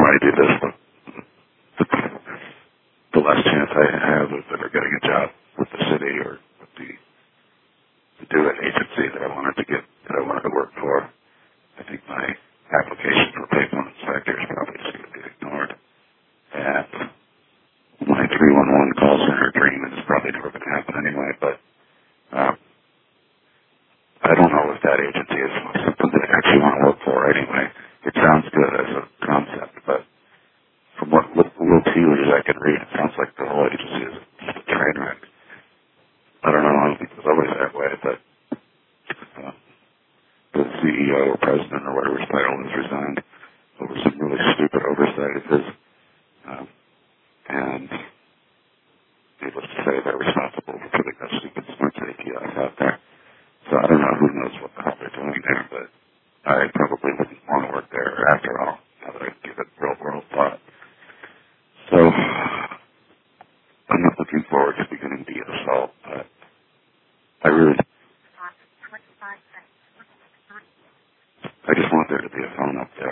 I do this, the less chance I have of ever getting a job with the city or with to do an agency that I wanted to work for. I think my application for payphone inspector is probably just going to be ignored. And my 311 call center dream is probably never going to happen anyway, but I don't know if that agency is something that I actually want to work for anyway. It sounds good as a concept, but from what little tea leaves I can read, it sounds like the whole agency is just a train wreck. I don't know, I don't think it was always that way, but the CEO or president or whatever his title is resigned over some really stupid oversight of his, and needless to say, they're responsible for putting that stupid smart APIs out there. So I don't know, who knows what the hell they're doing there, but I probably wouldn't want to work there after all, now that I give it real world thought. So I'm not looking forward to beginning the assault, but I really